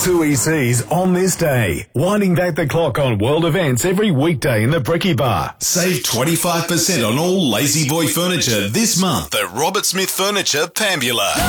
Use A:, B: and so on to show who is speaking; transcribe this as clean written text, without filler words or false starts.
A: 2 ECs on this day. Winding back the clock on world events every weekday in the Bricky Bar.
B: Save 25% on all Lazy Boy furniture this month at Robert Smith Furniture, Pambula.